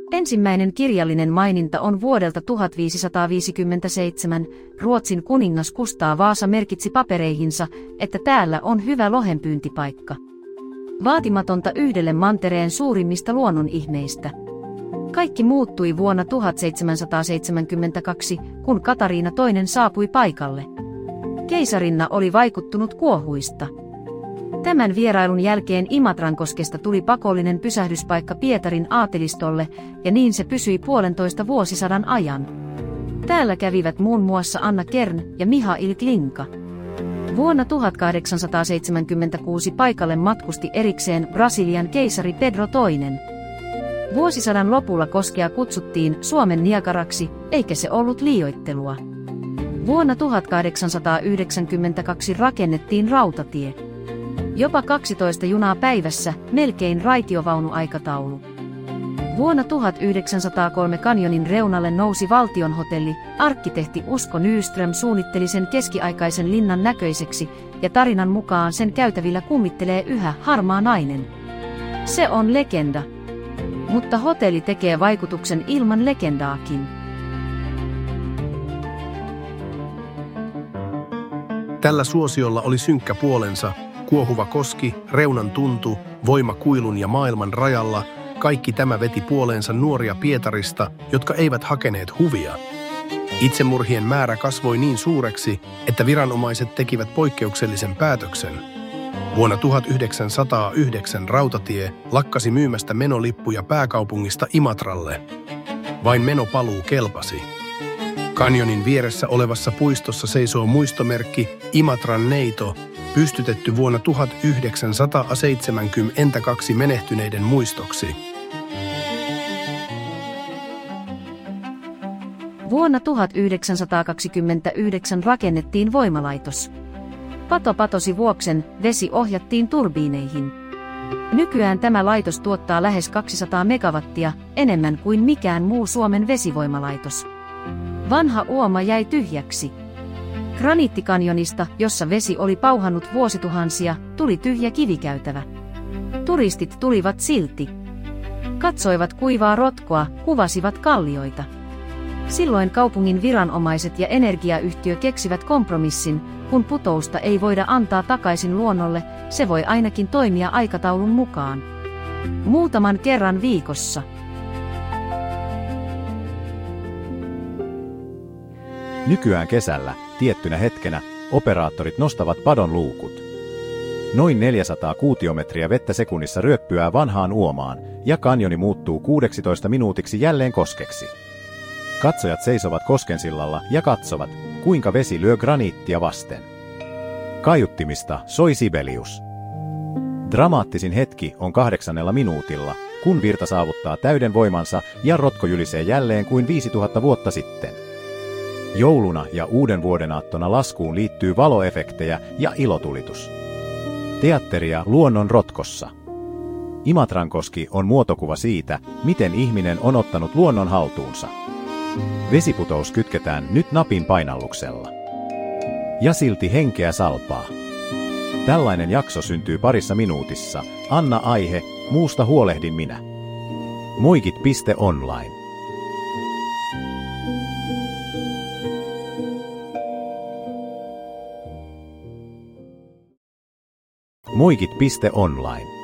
Ensimmäinen kirjallinen maininta on vuodelta 1557. Ruotsin kuningas Kustaa Vaasa merkitsi papereihinsa, että täällä on hyvä lohenpyyntipaikka. Vaatimatonta yhdelle mantereen suurimmista luonnonihmeistä. Kaikki muuttui vuonna 1772, kun Katariina II saapui paikalle. Keisarinna oli vaikuttunut kuohuista. Tämän vierailun jälkeen Imatrankoskesta tuli pakollinen pysähdyspaikka Pietarin aatelistolle, ja niin se pysyi 1,5 vuosisadan ajan. Täällä kävivät muun muassa Anna Kern ja Mihail Glinka. Vuonna 1876 paikalle matkusti erikseen Brasilian keisari Pedro II. Vuosisadan lopulla koskea kutsuttiin Suomen Niagaraksi, eikä se ollut liioittelua. Vuonna 1892 rakennettiin rautatie. Jopa 12 junaa päivässä, melkein raitiovaunuaikataulu. Vuonna 1903 kanjonin reunalle nousi valtionhotelli, arkkitehti Usko Nyström suunnitteli sen keskiaikaisen linnan näköiseksi, ja tarinan mukaan sen käytävillä kummittelee yhä harmaa nainen. Se on legenda. Mutta hotelli tekee vaikutuksen ilman legendaakin. Tällä suosiolla oli synkkä puolensa, kuohuva koski, reunan tuntu, voima kuilun ja maailman rajalla, kaikki tämä veti puoleensa nuoria Pietarista, jotka eivät hakeneet huvia. Itsemurhien määrä kasvoi niin suureksi, että viranomaiset tekivät poikkeuksellisen päätöksen. Vuonna 1909 rautatie lakkasi myymästä menolippuja pääkaupungista Imatralle. Vain menopaluu kelpasi. Kanjonin vieressä olevassa puistossa seisoo muistomerkki Imatran neito, pystytetty vuonna 1972 menehtyneiden muistoksi. Vuonna 1929 rakennettiin voimalaitos. Pato patosi vuoksen, vesi ohjattiin turbiineihin. Nykyään tämä laitos tuottaa lähes 200 megawattia, enemmän kuin mikään muu Suomen vesivoimalaitos. Vanha uoma jäi tyhjäksi. Graniittikanjonista, jossa vesi oli pauhannut vuosituhansia, tuli tyhjä kivikäytävä. Turistit tulivat silti. Katsoivat kuivaa rotkoa, kuvasivat kallioita. Silloin kaupungin viranomaiset ja energiayhtiö keksivät kompromissin, kun putousta ei voida antaa takaisin luonnolle, se voi ainakin toimia aikataulun mukaan. Muutaman kerran viikossa. Nykyään kesällä, tiettynä hetkenä, operaattorit nostavat padon luukut. Noin 400 kuutiometriä vettä sekunnissa ryöppyää vanhaan uomaan, ja kanjoni muuttuu 16 minuutiksi jälleen koskeksi. Katsojat seisovat koskensillalla ja katsovat, kuinka vesi lyö graniittia vasten. Kaiuttimista soi Sibelius. Dramaattisin hetki on 8. minuutilla, kun virta saavuttaa täyden voimansa ja rotko jylisee jälleen kuin 5000 vuotta sitten. Jouluna ja uuden vuodenaattona laskuun liittyy valoefektejä ja ilotulitus. Teatteria luonnon rotkossa. Imatrankoski on muotokuva siitä, miten ihminen on ottanut luonnon haltuunsa. Vesiputous kytketään nyt napin painalluksella. Ja silti henkeä salpaa. Tällainen jakso syntyy parissa minuutissa. Anna aihe, muusta huolehdin minä. Moikit.online. Moikit.online.